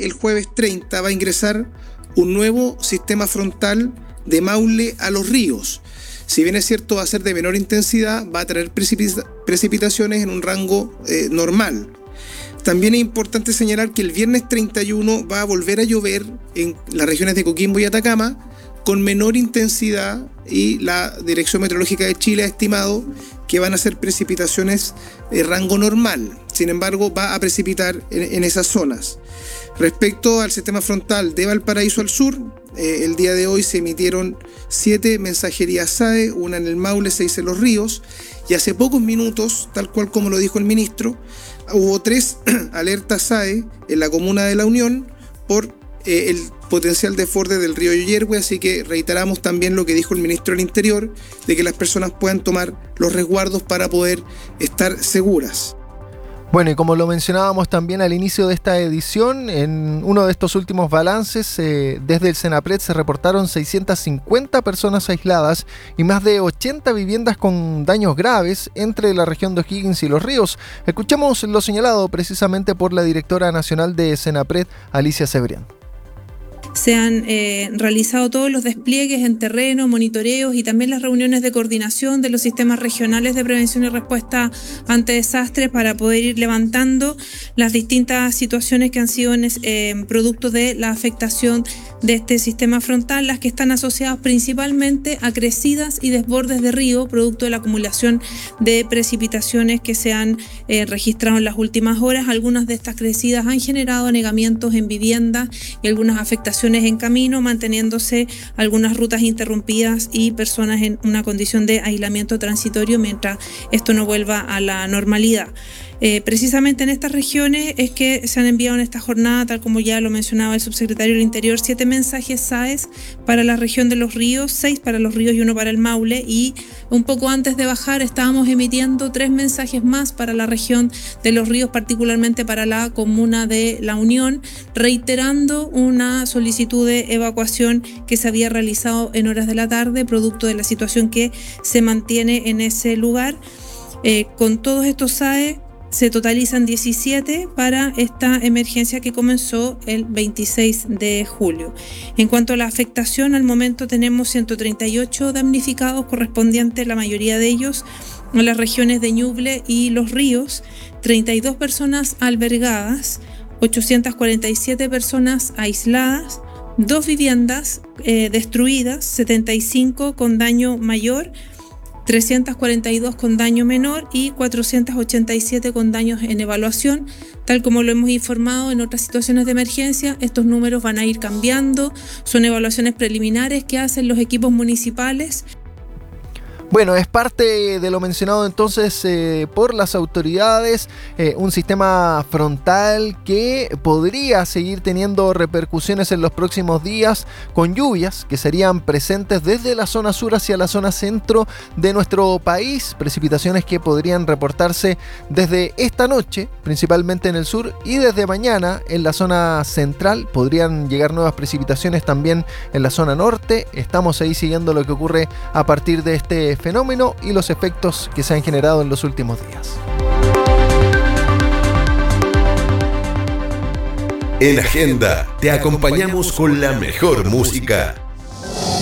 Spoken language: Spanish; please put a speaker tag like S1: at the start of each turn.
S1: y el jueves 30 va a ingresar un nuevo sistema frontal de Maule a Los Ríos. Si bien es cierto va a ser de menor intensidad, va a traer precipitaciones en un rango normal. También es importante señalar que el viernes 31 va a volver a llover en las regiones de Coquimbo y Atacama con menor intensidad, y la Dirección Meteorológica de Chile ha estimado que van a ser precipitaciones de rango normal. Sin embargo, va a precipitar en esas zonas. Respecto al sistema frontal de Valparaíso al sur, el día de hoy se emitieron 7 mensajerías SAE, una en el Maule, 6 en Los Ríos, y hace pocos minutos, tal cual como lo dijo el ministro, hubo 3 alertas SAE en la comuna de La Unión por el potencial desborde del río Yoyergue, así que reiteramos también lo que dijo el ministro del Interior, de que las personas puedan tomar los resguardos para poder estar seguras.
S2: Bueno, y como lo mencionábamos también al inicio de esta edición, en uno de estos últimos balances, desde el Senapred se reportaron 650 personas aisladas y más de 80 viviendas con daños graves entre la región de O'Higgins y Los Ríos. Escuchemos lo señalado precisamente por la directora nacional de Senapred, Alicia Cebrián.
S3: Se han realizado todos los despliegues en terreno, monitoreos y también las reuniones de coordinación de los sistemas regionales de prevención y respuesta ante desastres para poder ir levantando las distintas situaciones que han sido producto de la afectación de este sistema frontal, las que están asociadas principalmente a crecidas y desbordes de río, producto de la acumulación de precipitaciones que se han registrado en las últimas horas. Algunas de estas crecidas han generado anegamientos en viviendas y algunas afectaciones en camino, manteniéndose algunas rutas interrumpidas y personas en una condición de aislamiento transitorio mientras esto no vuelva a la normalidad. Precisamente en estas regiones es que se han enviado en esta jornada, tal como ya lo mencionaba el subsecretario del Interior, 7 mensajes SAES para la región de Los Ríos, 6 para Los Ríos y 1 para el Maule, y un poco antes de bajar estábamos emitiendo 3 mensajes más para la región de Los Ríos, particularmente para la comuna de La Unión, reiterando una solicitud de evacuación que se había realizado en horas de la tarde, producto de la situación que se mantiene en ese lugar. Con todos estos SAE se totalizan 17 para esta emergencia que comenzó el 26 de julio. En cuanto a la afectación, al momento tenemos 138 damnificados, correspondientes la mayoría de ellos en las regiones de Ñuble y Los Ríos, 32 personas albergadas, 847 personas aisladas, 2 viviendas destruidas, 75 con daño mayor, 342 con daño menor y 487 con daños en evaluación. Tal como lo hemos informado en otras situaciones de emergencia, estos números van a ir cambiando, son evaluaciones preliminares que hacen los equipos municipales.
S2: Bueno, es parte de lo mencionado entonces por las autoridades, un sistema frontal que podría seguir teniendo repercusiones en los próximos días con lluvias que serían presentes desde la zona sur hacia la zona centro de nuestro país, precipitaciones que podrían reportarse desde esta noche, principalmente en el sur, y desde mañana en la zona central. Podrían llegar nuevas precipitaciones también en la zona norte. Estamos ahí siguiendo lo que ocurre a partir de este fenómeno y los efectos que se han generado en los últimos días.
S4: En Agenda te acompañamos con la mejor música.